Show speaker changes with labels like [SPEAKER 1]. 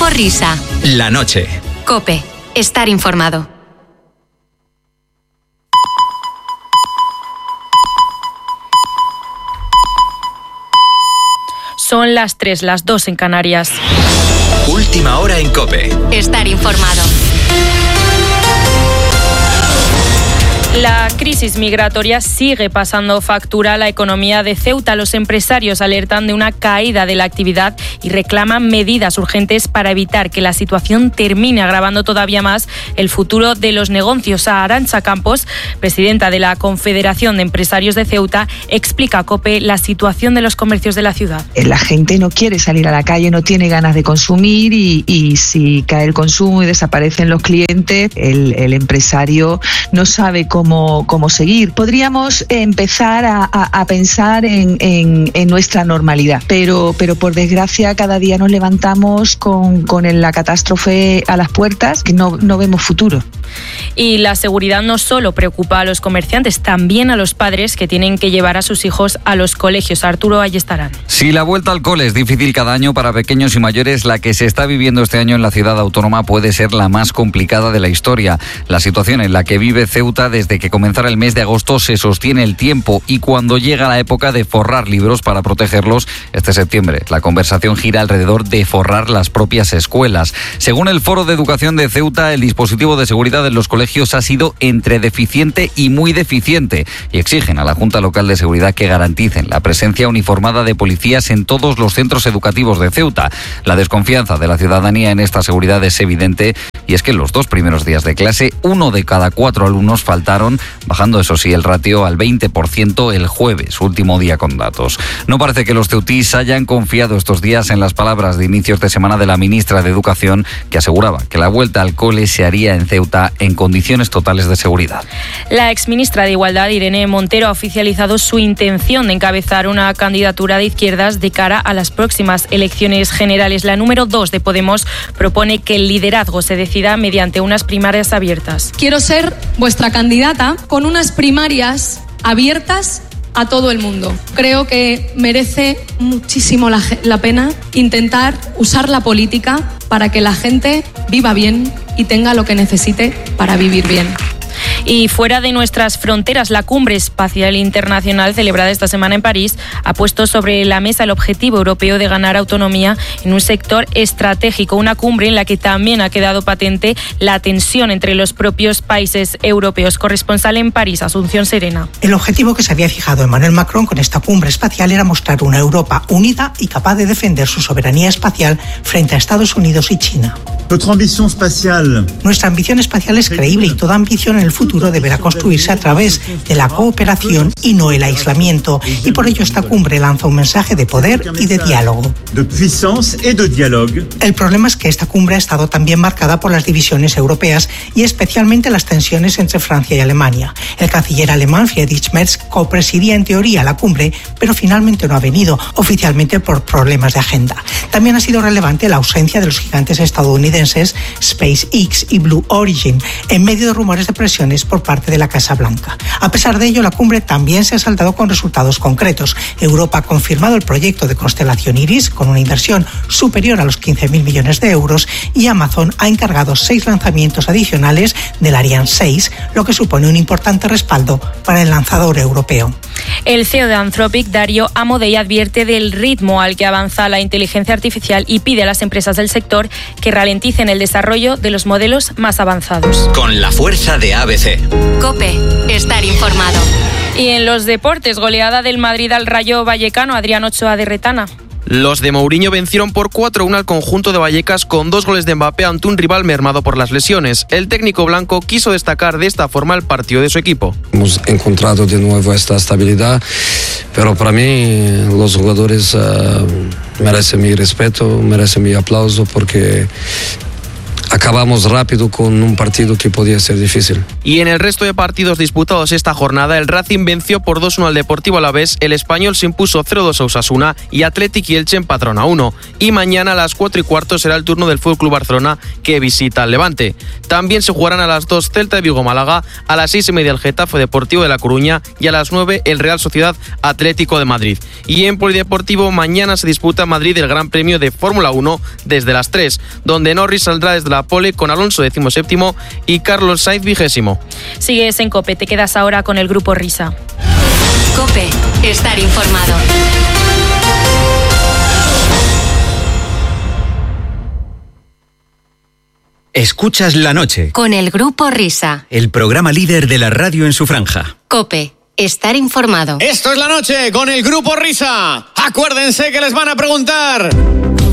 [SPEAKER 1] Humor, risa.
[SPEAKER 2] La noche.
[SPEAKER 1] COPE. Estar informado.
[SPEAKER 3] Son las 3, las 2 en Canarias.
[SPEAKER 2] Última hora en COPE.
[SPEAKER 1] Estar informado.
[SPEAKER 3] La crisis migratoria sigue pasando factura a la economía de Ceuta. Los empresarios alertan de una caída de la actividad y reclaman medidas urgentes para evitar que la situación termine agravando todavía más el futuro de los negocios. Arantxa Campos, presidenta de la Confederación de Empresarios de Ceuta, explica a COPE la situación de los comercios de la ciudad.
[SPEAKER 4] La gente no quiere salir a la calle, no tiene ganas de consumir y si cae el consumo y desaparecen los clientes, el empresario no sabe cómo seguir. Podríamos empezar a pensar en nuestra normalidad, pero por desgracia cada día nos levantamos con la catástrofe a las puertas, que no vemos futuro.
[SPEAKER 3] Y la seguridad no solo preocupa a los comerciantes, también a los padres que tienen que llevar a sus hijos a los colegios. Arturo Ayestarán.
[SPEAKER 5] Si la vuelta al cole es difícil cada año para pequeños y mayores, la que se está viviendo este año en la ciudad autónoma puede ser la más complicada de la historia. La situación en la que vive Ceuta desde que comenzara el mes de agosto se sostiene el tiempo y cuando llega la época de forrar libros para protegerlos, este septiembre, la conversación gira alrededor de forrar las propias escuelas. Según el Foro de Educación de Ceuta, el dispositivo de seguridad en los colegios ha sido entre deficiente y muy deficiente y exigen a la Junta Local de Seguridad que garanticen la presencia uniformada de policías en todos los centros educativos de Ceuta. La desconfianza de la ciudadanía en esta seguridad es evidente y es que en los 2 primeros días de clase 1 de cada 4 alumnos faltaron, bajando eso sí el ratio al 20% el jueves, último día con datos. No parece que los ceutís hayan confiado estos días en las palabras de inicios de semana de la ministra de Educación, que aseguraba que la vuelta al cole se haría en Ceuta en condiciones totales de seguridad.
[SPEAKER 3] La exministra de Igualdad, Irene Montero, ha oficializado su intención de encabezar una candidatura de izquierdas de cara a las próximas elecciones generales. La número 2 de Podemos propone que el liderazgo se decida mediante unas primarias abiertas.
[SPEAKER 6] Quiero ser vuestra candidata con unas primarias abiertas a todo el mundo. Creo que merece muchísimo la pena intentar usar la política para que la gente viva bien y tenga lo que necesite para vivir bien.
[SPEAKER 3] Y fuera de nuestras fronteras, la Cumbre Espacial Internacional, celebrada esta semana en París, ha puesto sobre la mesa el objetivo europeo de ganar autonomía en un sector estratégico. Una cumbre en la que también ha quedado patente la tensión entre los propios países europeos. Corresponsal en París, Asunción Serena.
[SPEAKER 7] El objetivo que se había fijado Emmanuel Macron con esta cumbre espacial era mostrar una Europa unida y capaz de defender su soberanía espacial frente a Estados Unidos y China. Nuestra ambición espacial es creíble y toda ambición en el futuro deberá construirse a través de la cooperación y no el aislamiento. Y por ello esta cumbre lanza un mensaje de poder y de diálogo. El problema es que esta cumbre ha estado también marcada por las divisiones europeas y especialmente las tensiones entre Francia y Alemania. El canciller alemán Friedrich Merz copresidía en teoría la cumbre, pero finalmente no ha venido, oficialmente por problemas de agenda. También ha sido relevante la ausencia de los gigantes estadounidenses SpaceX y Blue Origin, en medio de rumores de presiones por parte de la Casa Blanca. A pesar de ello, la cumbre también se ha saldado con resultados concretos. Europa ha confirmado el proyecto de constelación Iris con una inversión superior a los 15.000 millones de euros y Amazon ha encargado 6 lanzamientos adicionales del Ariane 6, lo que supone un importante respaldo para el lanzador europeo.
[SPEAKER 3] El CEO de Anthropic, Dario Amodei, advierte del ritmo al que avanza la inteligencia artificial y pide a las empresas del sector que ralenticen el desarrollo de los modelos más avanzados.
[SPEAKER 2] Con la fuerza de ABC.
[SPEAKER 1] COPE. Estar informado.
[SPEAKER 3] Y en los deportes, goleada del Madrid al Rayo Vallecano. Adrián Ochoa de Retana.
[SPEAKER 8] Los de Mourinho vencieron por 4-1 al conjunto de Vallecas con 2 goles de Mbappé ante un rival mermado por las lesiones. El técnico blanco quiso destacar de esta forma el partido de su equipo.
[SPEAKER 9] Hemos encontrado de nuevo esta estabilidad, pero para mí los jugadores merecen mi respeto, merecen mi aplauso porque acabamos rápido con un partido que podía ser difícil.
[SPEAKER 8] Y en el resto de partidos disputados esta jornada, el Racing venció por 2-1 al Deportivo Alavés, el Español se impuso 0-2 a Osasuna y Athletic y Elche empataron a 1. Y mañana a las 4:15 será el turno del FC Barcelona, que visita al Levante. También se jugarán a las 2 Celta de Vigo-Málaga, a las 6:30 el Getafe Deportivo de La Coruña y a las 9 el Real Sociedad Atlético de Madrid. Y en Polideportivo mañana se disputa en Madrid el Gran Premio de Fórmula 1 desde las 3, donde Norris saldrá desde la pole con Alonso 17º y Carlos Sainz 20º.
[SPEAKER 3] Sigues en COPE, te quedas ahora con el Grupo Risa.
[SPEAKER 1] COPE, estar informado.
[SPEAKER 2] Escuchas La Noche,
[SPEAKER 1] Con el Grupo Risa.
[SPEAKER 2] el programa líder de la radio en su franja.
[SPEAKER 1] COPE, estar informado.
[SPEAKER 10] Esto es La Noche con el Grupo Risa. Acuérdense que les van a preguntar...